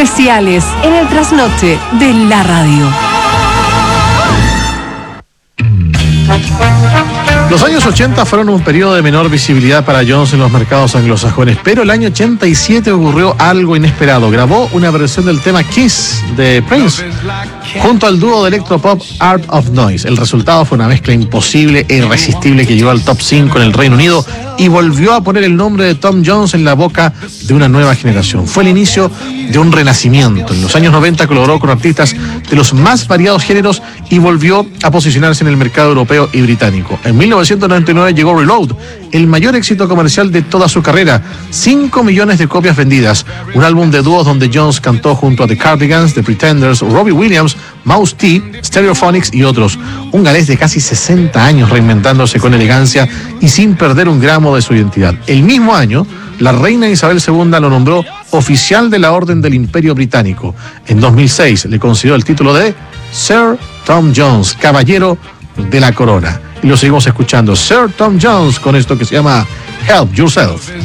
especiales en el trasnoche de la radio. Los años 80 fueron un periodo de menor visibilidad para Jones en los mercados anglosajones, pero el año 87 ocurrió algo inesperado. Grabó una versión del tema Kiss de Prince junto al dúo de electropop Art of Noise. El resultado fue una mezcla imposible e irresistible que llegó al top 5 en el Reino Unido y volvió a poner el nombre de Tom Jones en la boca de una nueva generación. Fue el inicio de un renacimiento. En los años 90 colaboró con artistas de los más variados géneros y volvió a posicionarse en el mercado europeo y británico. En 1999 llegó Reload, el mayor éxito comercial de toda su carrera, 5 millones de copias vendidas, un álbum de dúos donde Jones cantó junto a The Cardigans, The Pretenders, Robbie Williams, Mouse T, Stereophonics y otros. Un galés de casi 60 años reinventándose con elegancia y sin perder un gramo de su identidad. El mismo año, la reina Isabel II lo nombró oficial de la Orden del Imperio Británico. En 2006 le concedió el título de Sir Tom Jones, caballero de la corona. Y lo seguimos escuchando, Sir Tom Jones, con esto que se llama Help Yourself.